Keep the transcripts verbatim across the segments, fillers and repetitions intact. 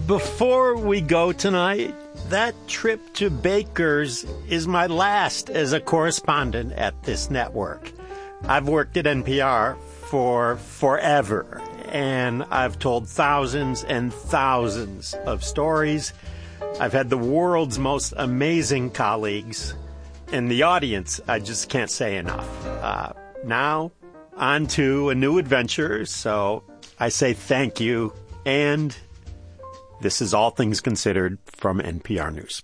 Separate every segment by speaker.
Speaker 1: Before we go tonight, that trip to Baker's is my last as a correspondent at this network. I've worked at N P R for forever, and I've told thousands and thousands of stories. I've had the world's most amazing colleagues. In the audience, I just can't say enough. Uh, now, on to a new adventure, so I say thank you, and this is All Things Considered from N P R News.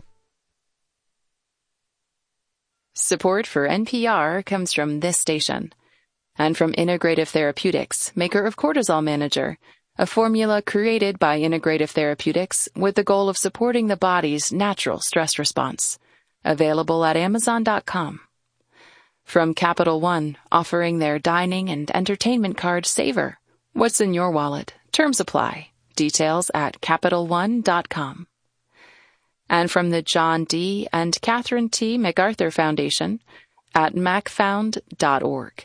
Speaker 2: Support for N P R comes from this station and from Integrative Therapeutics, maker of Cortisol Manager, a formula created by Integrative Therapeutics with the goal of supporting the body's natural stress response. Available at amazon dot com. From Capital One, offering their dining and entertainment card Savor. What's in your wallet? Terms apply. Details at capital one dot com. And from the John D. and Catherine T. MacArthur Foundation at mac found dot org.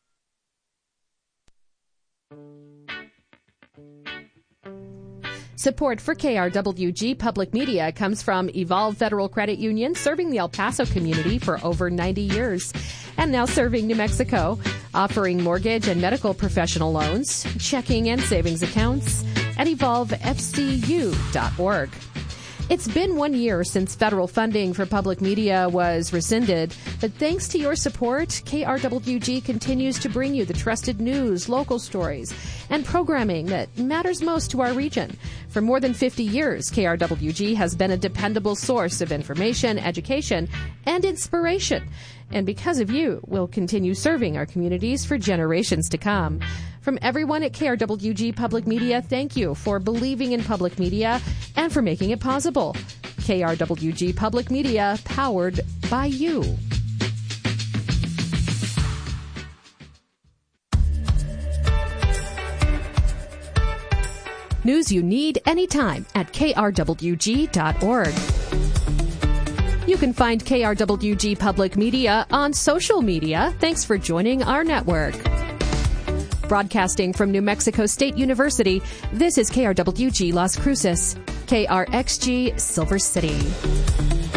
Speaker 3: Support for K R W G Public Media comes from Evolve Federal Credit Union, serving the El Paso community for over ninety years. And now serving New Mexico, offering mortgage and medical professional loans, checking and savings accounts at evolve f c u dot org. It's been one year since federal funding for public media was rescinded, but thanks to your support, K R W G continues to bring you the trusted news, local stories, and programming that matters most to our region. For more than fifty years, K R W G has been a dependable source of information, education, and inspiration. And because of you, we'll continue serving our communities for generations to come. From everyone at K R W G Public Media, thank you for believing in public media and for making it possible. K R W G Public Media, powered by you. News you need anytime at k r w g dot org. You can find K R W G Public Media on social media. Thanks for joining our network. Broadcasting from New Mexico State University, this is K R W G Las Cruces, K R X G Silver City.